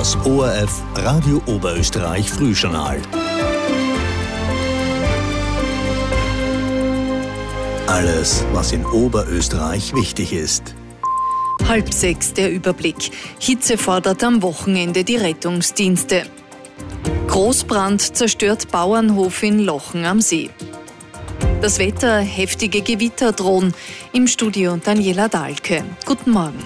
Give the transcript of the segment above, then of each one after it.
Das ORF Radio Oberösterreich Frühjournal. Alles, was in Oberösterreich wichtig ist. 5:30 der Überblick. Hitze fordert am Wochenende die Rettungsdienste. Großbrand zerstört Bauernhof in Lochen am See. Das Wetter, heftige Gewitter drohen. Im Studio Daniela Dahlke. Guten Morgen.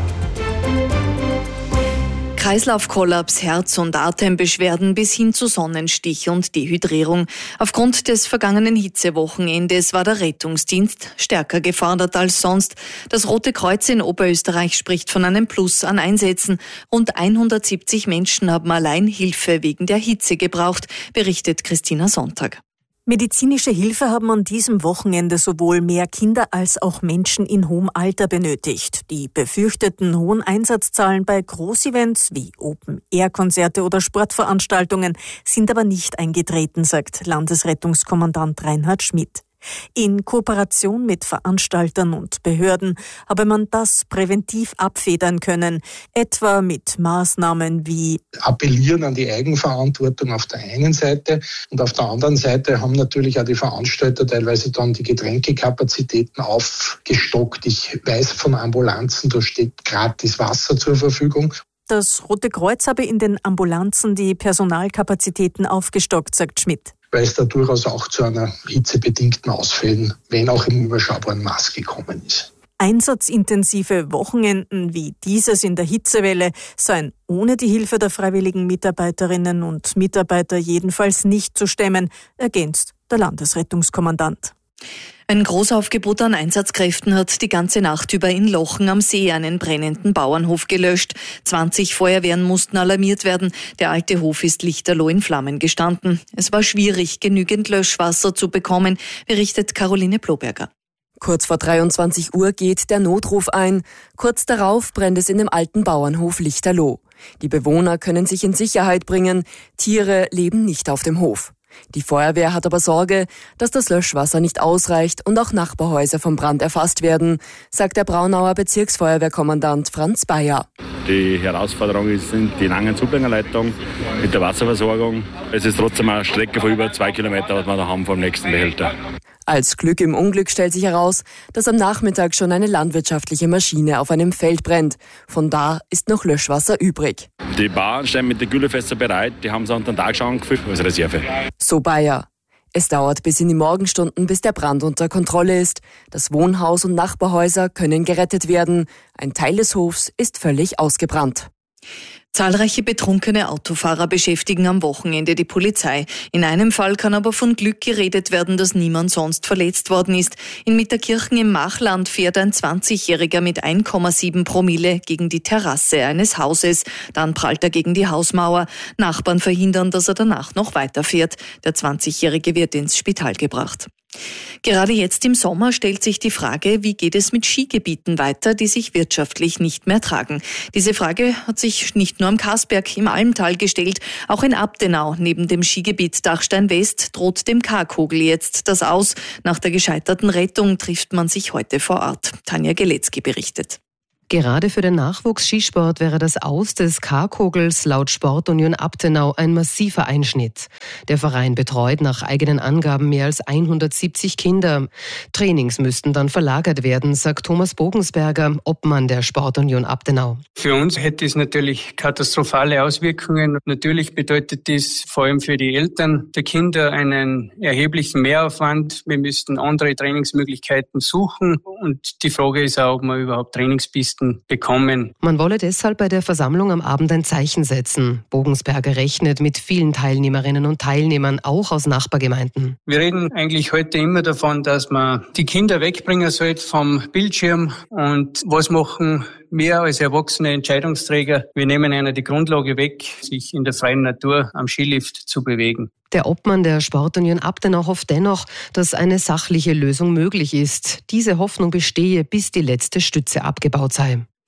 Kreislaufkollaps, Herz- und Atembeschwerden bis hin zu Sonnenstich und Dehydrierung. Aufgrund des vergangenen Hitzewochenendes war der Rettungsdienst stärker gefordert als sonst. Das Rote Kreuz in Oberösterreich spricht von einem Plus an Einsätzen. Rund 170 Menschen haben allein Hilfe wegen der Hitze gebraucht, berichtet Christina Sonntag. Medizinische Hilfe haben an diesem Wochenende sowohl mehr Kinder als auch Menschen in hohem Alter benötigt. Die befürchteten hohen Einsatzzahlen bei Großevents wie Open-Air-Konzerte oder Sportveranstaltungen sind aber nicht eingetreten, sagt Landesrettungskommandant Reinhard Schmidt. In Kooperation mit Veranstaltern und Behörden habe man das präventiv abfedern können, etwa mit Maßnahmen wie appellieren an die Eigenverantwortung auf der einen Seite und auf der anderen Seite haben natürlich auch die Veranstalter teilweise dann die Getränkekapazitäten aufgestockt. Ich weiß von Ambulanzen, da steht gratis Wasser zur Verfügung. Das Rote Kreuz habe in den Ambulanzen die Personalkapazitäten aufgestockt, sagt Schmidt. Weil es da durchaus auch zu einer hitzebedingten Ausfällen, wenn auch im überschaubaren Maß gekommen ist. Einsatzintensive Wochenenden wie dieses in der Hitzewelle seien ohne die Hilfe der freiwilligen Mitarbeiterinnen und Mitarbeiter jedenfalls nicht zu stemmen, ergänzt der Landesrettungskommandant. Ein Großaufgebot an Einsatzkräften hat die ganze Nacht über in Lochen am See einen brennenden Bauernhof gelöscht. 20 Feuerwehren mussten alarmiert werden. Der alte Hof ist lichterloh in Flammen gestanden. Es war schwierig, genügend Löschwasser zu bekommen, berichtet Caroline Ploberger. Kurz vor 23 Uhr geht der Notruf ein. Kurz darauf brennt es in dem alten Bauernhof Lichterloh. Die Bewohner können sich in Sicherheit bringen. Tiere leben nicht auf dem Hof. Die Feuerwehr hat aber Sorge, dass das Löschwasser nicht ausreicht und auch Nachbarhäuser vom Brand erfasst werden, sagt der Braunauer Bezirksfeuerwehrkommandant Franz Bayer. Die Herausforderung sind die langen Zubringerleitungen mit der Wasserversorgung. Es ist trotzdem eine Strecke von über 2 Kilometern, was wir da haben vom nächsten Behälter. Als Glück im Unglück stellt sich heraus, dass am Nachmittag schon eine landwirtschaftliche Maschine auf einem Feld brennt. Von da ist noch Löschwasser übrig. Die Bauern stehen mit den Güllefässern bereit, die haben sie unter den Tag schon angefüllt als Reserve. So Bayer. Es dauert bis in die Morgenstunden, bis der Brand unter Kontrolle ist. Das Wohnhaus und Nachbarhäuser können gerettet werden. Ein Teil des Hofs ist völlig ausgebrannt. Zahlreiche betrunkene Autofahrer beschäftigen am Wochenende die Polizei. In einem Fall kann aber von Glück geredet werden, dass niemand sonst verletzt worden ist. In Mitterkirchen im Machland fährt ein 20-Jähriger mit 1,7 Promille gegen die Terrasse eines Hauses. Dann prallt er gegen die Hausmauer. Nachbarn verhindern, dass er danach noch weiterfährt. Der 20-Jährige wird ins Spital gebracht. Gerade jetzt im Sommer stellt sich die Frage, wie geht es mit Skigebieten weiter, die sich wirtschaftlich nicht mehr tragen. Diese Frage hat sich nicht nur am Karsberg im Almtal gestellt, auch in Abtenau neben dem Skigebiet Dachstein West droht dem Karkogel jetzt das Aus. Nach der gescheiterten Rettung trifft man sich heute vor Ort. Tanja Geletzky berichtet. Gerade für den Nachwuchsskisport wäre das Aus des Karkogels laut Sportunion Abtenau ein massiver Einschnitt. Der Verein betreut nach eigenen Angaben mehr als 170 Kinder. Trainings müssten dann verlagert werden, sagt Thomas Bogensberger, Obmann der Sportunion Abtenau. Für uns hätte es natürlich katastrophale Auswirkungen. Natürlich bedeutet dies vor allem für die Eltern der Kinder einen erheblichen Mehraufwand. Wir müssten andere Trainingsmöglichkeiten suchen und die Frage ist auch, ob wir überhaupt Trainingspisten bekommen. Man wolle deshalb bei der Versammlung am Abend ein Zeichen setzen. Bogensberger rechnet mit vielen Teilnehmerinnen und Teilnehmern, auch aus Nachbargemeinden. Wir reden eigentlich heute immer davon, dass man die Kinder wegbringen sollte vom Bildschirm. Und was machen wir als erwachsene Entscheidungsträger? Wir nehmen einer die Grundlage weg, sich in der freien Natur am Skilift zu bewegen. Der Obmann der Sportunion Abtenau hofft dennoch, dass eine sachliche Lösung möglich ist. Diese Hoffnung bestehe, bis die letzte Stütze abgebaut sei.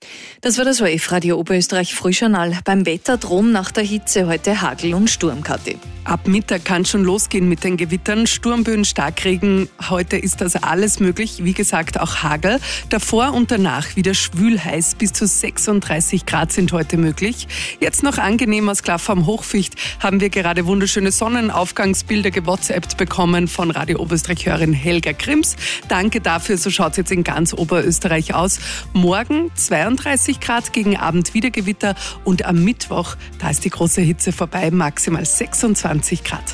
Das war das ORF-Radio Oberösterreich Frühjournal. Beim Wetter drohen nach der Hitze heute Hagel und Sturm, Kathi. Ab Mittag kann schon losgehen mit den Gewittern, Sturmböen, Starkregen. Heute ist das alles möglich, wie gesagt auch Hagel. Davor und danach wieder schwül-heiß, bis zu 36 Grad sind heute möglich. Jetzt noch angenehm aus Klaff am Hochficht haben wir gerade wunderschöne Sonnenaufgangsbilder gewhatsappt bekommen von Radio Oberösterreich-Hörerin Helga Krims. Danke dafür, so schaut es jetzt in ganz Oberösterreich aus. Morgen 32 Grad, gegen Abend wieder Gewitter und am Mittwoch, da ist die große Hitze vorbei, maximal 26 Grad.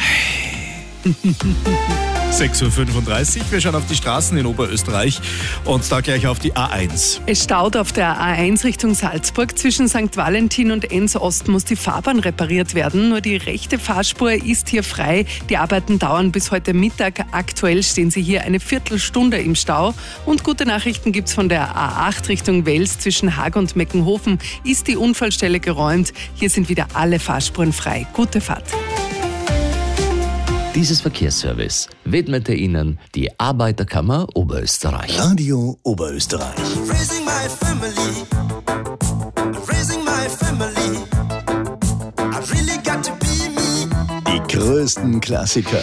6.35 Uhr, wir schauen auf die Straßen in Oberösterreich und da gleich auf die A1. Es staut auf der A1 Richtung Salzburg. Zwischen St. Valentin und Enns Ost muss die Fahrbahn repariert werden. Nur die rechte Fahrspur ist hier frei. Die Arbeiten dauern bis heute Mittag. Aktuell stehen sie hier eine Viertelstunde im Stau. Und gute Nachrichten gibt's von der A8 Richtung Wels. Zwischen Haag und Meckenhofen ist die Unfallstelle geräumt. Hier sind wieder alle Fahrspuren frei. Gute Fahrt. Dieses Verkehrsservice widmete Ihnen die Arbeiterkammer Oberösterreich. Radio Oberösterreich. Die größten Klassiker